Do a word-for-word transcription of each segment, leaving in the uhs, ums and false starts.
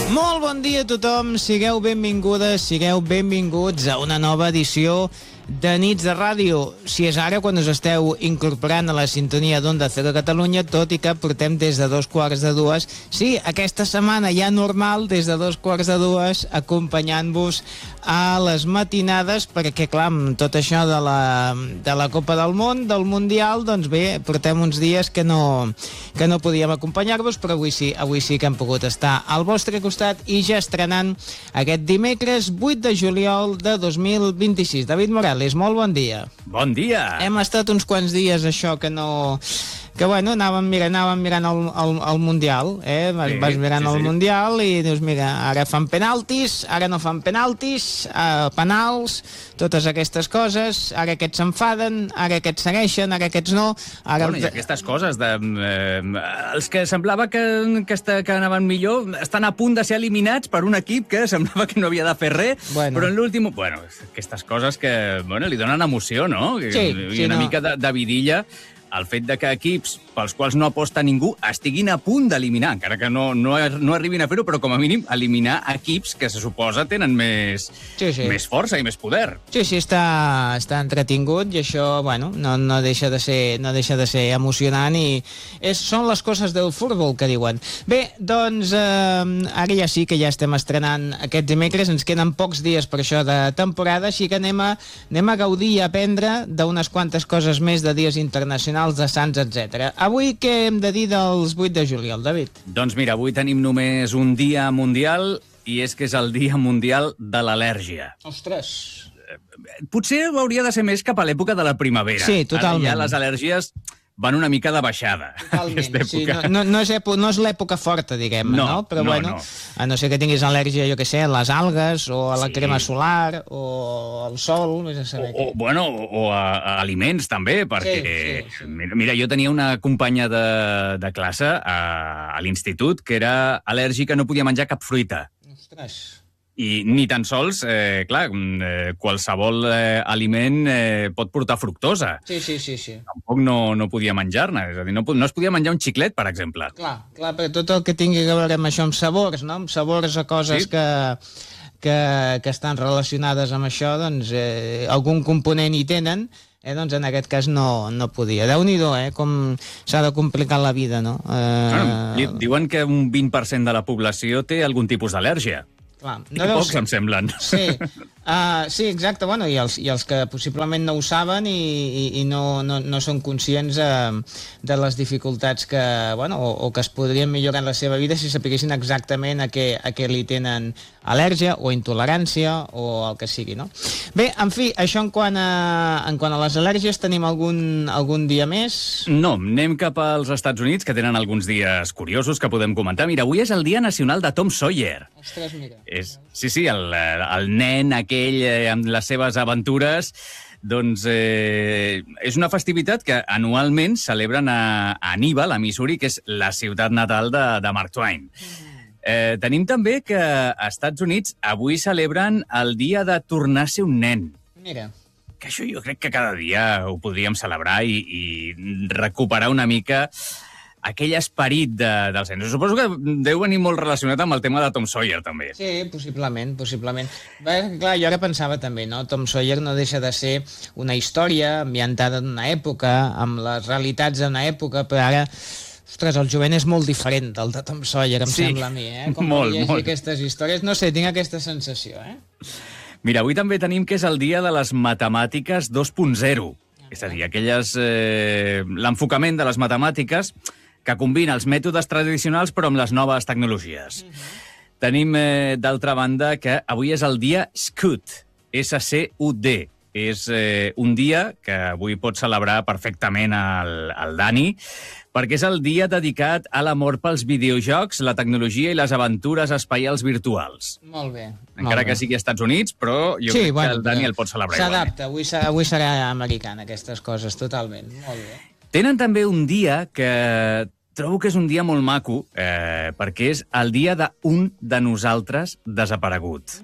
Molt bon dia a tothom, sigueu benvingudes, sigueu benvinguts a una nova edició de Nits de Ràdio. Si és ara quan us esteu incorporant a la sintonia d'Onda Cero Catalunya, tot i que portem des de dos quarts de dues. Sí, aquesta setmana ja normal, des de dos quarts de dues, acompanyant-vos a les matinades, perquè, clar, amb tot això de la, de la Copa del Món, del Mundial, doncs bé, portem uns dies que no, que no podíem acompanyar-vos, però avui sí, avui sí que hem pogut estar al vostre costat i ja estrenant aquest dimecres vuit de juliol de dos mil vint-i-sis. David Morales, molt bon dia. Bon dia. Hem estat uns quants dies, això, que no... que, bueno, anàvem mirant, anàvem mirant el, el, el Mundial, eh? Vas, sí, vas mirant sí, el sí. Mundial i dius, mira, ara fan penaltis, ara no fan penaltis, eh, penals, totes aquestes coses, ara aquests s'enfaden, ara aquests segueixen, ara aquests no... Ara... Bueno, i aquestes coses de... Eh, els que semblava que, que, esta, que anaven millor estan a punt de ser eliminats per un equip que semblava que no havia de fer res, Bueno. però en l'últim... Bueno, aquestes coses que bueno, li donen emoció, no? Sí, I sí, una no. mica de, de vidilla. El fet de que equips pels quals no aposta ningú estiguin a punt d'eliminar, encara que no, no, no arribin a fer-ho, però com a mínim eliminar equips que se suposa tenen més, Sí, sí. més força i més poder. Sí, sí, està, està entretingut i això, bueno, no, no, deixa de ser, no deixa de ser emocionant i és, són les coses del futbol que diuen. Bé, doncs, eh, ara ja sí que ja estem estrenant aquest dimecres, ens queden pocs dies per això de temporada, així que anem a, anem a gaudir i a aprendre d'unes quantes coses més de dies internacionals, de Sants, etcètera. Avui què hem de dir dels vuit de juliol, David? Doncs mira, avui tenim només un dia mundial i és que és el Dia Mundial de l'Al·lèrgia. Ostres! Potser hauria de ser més cap a l'època de la primavera. Sí, totalment. Ara ja les al·lèrgies van una mica de baixada. Totalment, sí, no, no, no, és època, no és l'època forta, diguem, no, No, però no, bueno, no. a no ser que tinguis al·lèrgia, jo què sé, a les algues, o a la Sí. crema solar, o al sol, vés a O, saber o, què. bueno, o a, a aliments, també, perquè... Sí, sí, sí. Mira, mira, jo tenia una companya de, de classe a, a l'institut que era al·lèrgica, no podia menjar cap fruita. Ostres. I ni tan sols, eh, clar, eh, qualsevol eh, aliment eh, pot portar fructosa. Sí, sí, sí, sí. Tampoc no, no podia menjar-ne. És a dir, no, po- no es podia menjar un xiclet, per exemple. Clar, clar, perquè tot el que tingui a veure amb això, amb sabors, no? Amb sabors a coses Sí. que, que, que estan relacionades amb això, doncs eh, algun component hi tenen, eh, doncs en aquest cas no, no podia. Déu-n'hi-do, eh, com s'ha de complicar la vida, no? Eh, Bueno, di- diuen que un vint per cent de la població té algun tipus d'al·lèrgia. clar, No pocs, em semblen. Sí, uh, sí, exacte, bueno, i els, i els que possiblement no ho saben i, i, i no, no, no són conscients uh, de les dificultats que, bueno, o, o que es podrien millorar en la seva vida si sapiguessin exactament a què, a què li tenen al·lèrgia o intolerància o el que sigui, no? Bé, en fi, això en quant a, en quant a les al·lèrgies, tenim algun, algun dia més? No, anem cap als Estats Units, que tenen alguns dies curiosos que podem comentar. Mira, avui és el Dia Nacional de Tom Sawyer. Ostres, mira. És, sí, sí, el, el nen aquell eh, amb les seves aventures, doncs eh, és una festivitat que anualment celebren a, a Aníbal, a Missouri, que és la ciutat natal de, de Mark Twain. Eh, tenim també que als Estats Units avui celebren el dia de tornar a ser un nen. Mira. Que això jo crec que cada dia ho podríem celebrar i, i recuperar una mica aquell esperit de, dels nens. Suposo que deu venir molt relacionat amb el tema de Tom Sawyer, també. Sí, possiblement, possiblement. Bé, clar, jo ara pensava també, no? Tom Sawyer no deixa de ser una història ambientada en una època, amb les realitats d'una època, però ara, ostres, el jovent és molt diferent del de Tom Sawyer, em Sí, sembla a mi, eh? Com molt, llegir molt. aquestes històries, no sé, tinc aquesta sensació, eh? Mira, avui també tenim que és el dia de les matemàtiques dos punt zero. És a dir, aquelles... Eh, l'enfocament de les matemàtiques que combina els mètodes tradicionals però amb les noves tecnologies. Mm-hmm. Tenim, eh, d'altra banda, que avui és el dia Scud, S C U D. És eh, un dia que avui pot celebrar perfectament el, el Dani, perquè és el dia dedicat a l'amor pels videojocs, la tecnologia i les aventures espaials virtuals. Molt bé. Encara molt que bé. sigui als Estats Units, però jo Sí, crec bueno, que el Dani però el pot celebrar igualment. s'adapta, avui, serà, avui serà americana, aquestes coses, totalment. Molt bé. Tenen també un dia que trobo que és un dia molt maco, eh, perquè és el dia d'un de nosaltres desaparegut.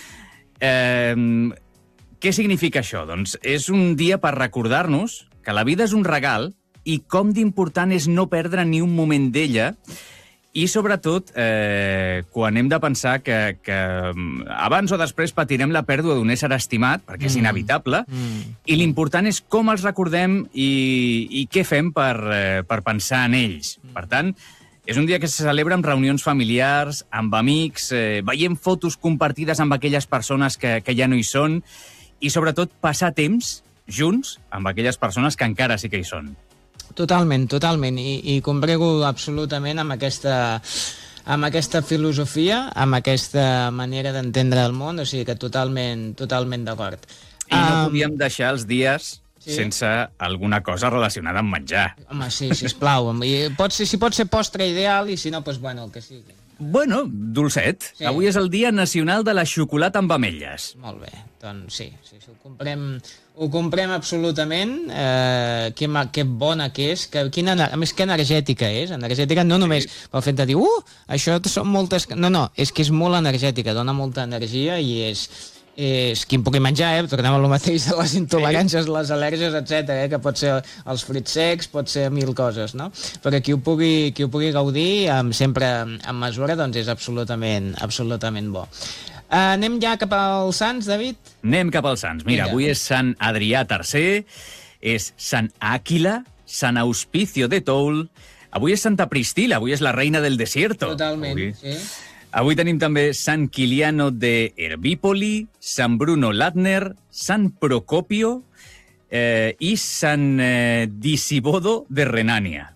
Eh, què significa això? Doncs és un dia per recordar-nos que la vida és un regal i com d'important és no perdre ni un moment d'ella I, sobretot, eh, quan hem de pensar que, que abans o després patirem la pèrdua d'un ésser estimat, perquè és Mm. inevitable, Mm. i l'important és com els recordem i, i què fem per, eh, per pensar en ells. Per tant, és un dia que se celebra amb reunions familiars, amb amics, eh, veient fotos compartides amb aquelles persones que, que ja no hi són, i, sobretot, passar temps junts amb aquelles persones que encara sí que hi són. Totalment, totalment, i, i comprego absolutament amb aquesta, amb aquesta filosofia, amb aquesta manera d'entendre el món, o sigui que totalment, totalment d'acord. I no Um, podíem deixar els dies sí. sense alguna cosa relacionada amb menjar. Home, sí, sisplau, I pot ser, si pot ser postre ideal, i si no, doncs bueno, el que sigui. Bueno, dolcet. Sí. Avui és el Dia Nacional de la Xocolata amb ametlles. Molt bé, doncs sí, sí, sí ho comprem, ho comprem absolutament, eh, que, ma- que bona que és, que, quina, ener- a més que energètica és, energètica no només sí. pel fet de dir, uh, això són moltes... No, no, és que és molt energètica, dona molta energia i és, és qui en pugui menjar, eh? Tornem a lo mateix de les intoleràncies, les al·lèrgies, etcètera, eh? Que pot ser els fruits secs, pot ser mil coses, no? Però qui ho pugui, qui ho pugui gaudir, amb, sempre amb mesura, doncs és absolutament, absolutament bo. Uh, anem ja cap als Sants, David? Anem cap als Sants. Mira, Vinga. avui és Sant Adrià tercer, és Sant Àquila, Sant Auspicio de Toul, avui és Santa Priscila, avui és la reina del desierto. Totalment, Avui, sí. avui tenim també Sant Quiliano de Herbípoli, Sant Bruno Ladner, Sant Procopio eh, i Sant eh, Disibodo de Renània.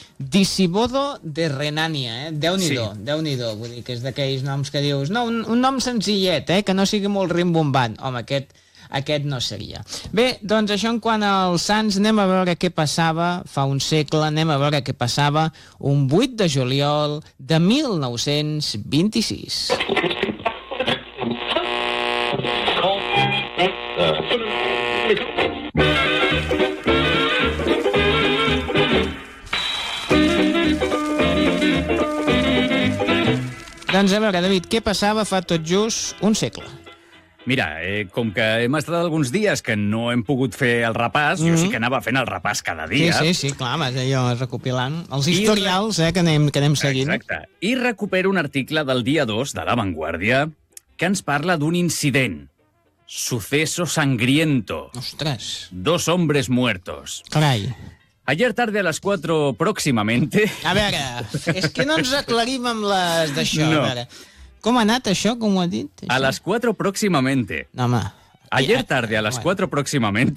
Disibodo de Renània, eh? Déu-n'hi-do, Sí. Déu-n'hi-do. Vull dir que és d'aquells noms que dius, no, un, un nom senzillet, eh? Que no sigui molt rimbombant. Home, aquest, aquest no seria. Bé, doncs això en quant als Sants, anem a veure què passava fa un segle, anem a veure què passava un vuit de juliol de mil nou-cents vint-i-sis. Doncs a veure, David, què passava fa tot just un segle? Mira, eh, com que hem estat alguns dies que no hem pogut fer el repàs, mm -hmm. jo sí que anava fent el repàs cada dia. Sí, sí, sí, clar, vas allò recopilant els I historials eh, que, anem, que anem seguint. Exacte. I recupero un article del dia dos de La Vanguardia que ens parla d'un incident. Suceso sangriento. Ostres, Dos hombres muertos. carai. Ayer tarde a las cuatro próximamente... A veure, és que no ens aclarim amb les d'això. No. A veure, com ha anat això, com ho ha dit? A Això? las cuatro próximamente. No, home. Ayer tarde a las Bueno. cuatro próximamente